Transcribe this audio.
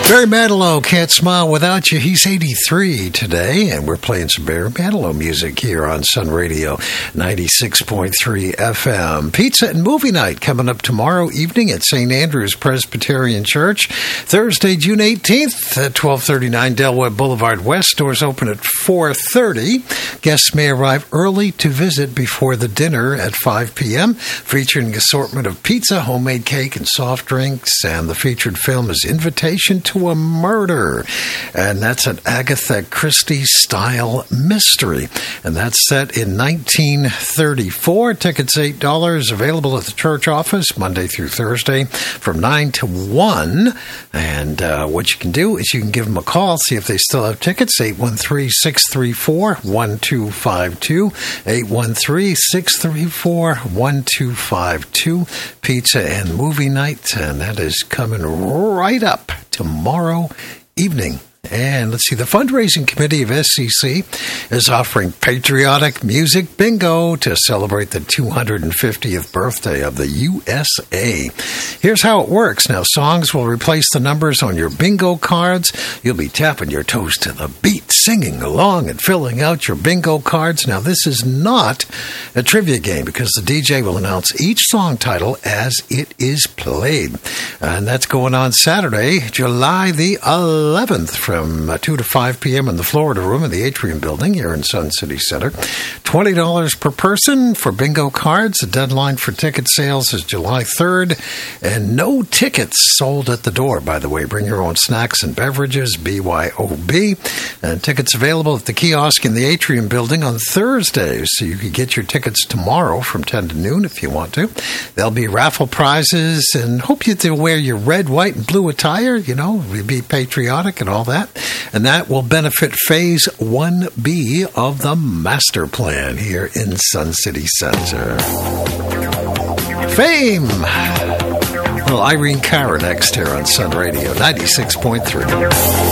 Barry Manilow, Can't Smile Without You. He's 83 today, and we're playing some Barry Manilow music here on Sun Radio 96.3 FM. Pizza and movie night coming up tomorrow evening at St. Andrew's Presbyterian Church. Thursday, June 18th at 1239 Delaware Boulevard West. Doors open at 4:30. Guests may arrive early to visit before the dinner at 5 p.m., featuring an assortment of pizza, homemade cake, and soft drinks. And the featured film is Invitation to a Murder, and that's an Agatha Christie-style mystery, and that's set in 1934. Tickets $8, available at the church office Monday through Thursday from 9 to 1, and what you can do is you can give them a call, see if they still have tickets, 813-634-1252, 813-634-1252, pizza and movie night, and that is coming right up tomorrow evening. And let's see, the fundraising committee of SCC is offering patriotic music bingo to celebrate the 250th birthday of the USA. Here's how it works. Now, songs will replace the numbers on your bingo cards. You'll be tapping your toes to the beat, singing along and filling out your bingo cards. Now, this is not a trivia game because the DJ will announce each song title as it is played. And that's going on Saturday, July the 11th from 2 to 5 p.m. in the Florida Room in the Atrium Building here in Sun City Center. $20 per person for bingo cards. The deadline for ticket sales is July 3rd. And no tickets sold at the door, by the way. Bring your own snacks and beverages, BYOB. And tickets available at the kiosk in the Atrium Building on Thursdays. So you can get your tickets tomorrow from 10 to noon if you want to. There'll be raffle prizes, and hope you to wear your red, white, and blue attire. You know, be patriotic and all that. And that will benefit Phase 1B of the master plan here in Sun City Center. Fame! Well, Irene Cara next here on Sun Radio 96.3.